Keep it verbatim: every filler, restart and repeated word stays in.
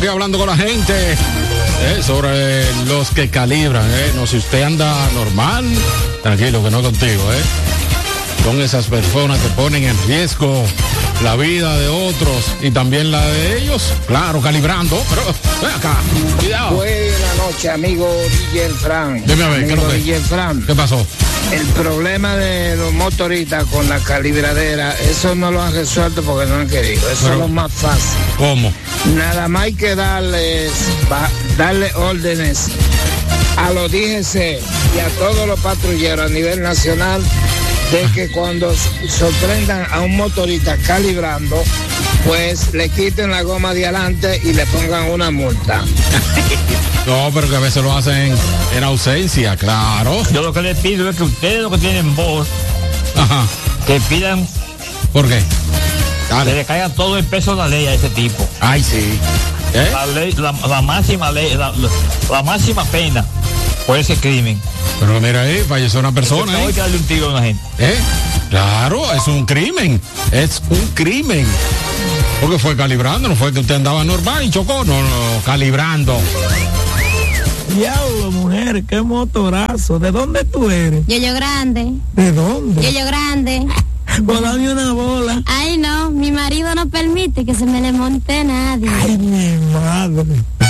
aquí hablando con la gente eh, sobre los que calibran. Eh. No, si usted anda normal, tranquilo, que no contigo. Eh. Son esas personas que ponen en riesgo la vida de otros y también la de ellos. Claro, calibrando, pero ven acá, cuidado. Buenas noches, amigo D J Fran. Dime a ver, ¿qué, D J Fran. ¿Qué pasó? El problema de los motoristas con la calibradera, eso no lo han resuelto porque no han querido. Eso pero, es lo más fácil. ¿Cómo? Nada más hay que darles, darle órdenes a los D G C y a todos los patrulleros a nivel nacional de que cuando sorprendan a un motorista calibrando, pues le quiten la goma de adelante y le pongan una multa. No, pero que a veces lo hacen en ausencia, claro. Yo lo que les pido es que ustedes, los que tienen voz, ajá, que pidan. ¿Por qué? Dale. Que le caiga todo el peso de la ley a ese tipo. Ay, sí. ¿Eh? La ley, la, la máxima ley, la, la, la máxima pena por ese crimen. Pero mira ahí, falleció una persona. Hay que darle un tiro a una gente. ¿Eh? Claro, es un crimen. Es un crimen. Porque fue calibrando, no fue que usted andaba normal y chocó, no, no, calibrando. Diablo, mujer, qué motorazo. ¿De dónde tú eres? Yoyo Grande. ¿De dónde? Yoyo Grande. Pues dame una bola. Ay, no, mi marido no permite que se me le monte nadie. Ay, mi madre.